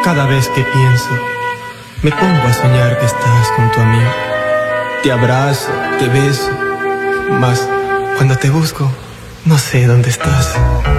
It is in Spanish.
Cada vez que pienso, me pongo a soñar que estás con tu amigo. Te abrazo, te beso, mas cuando te busco, no sé dónde estás.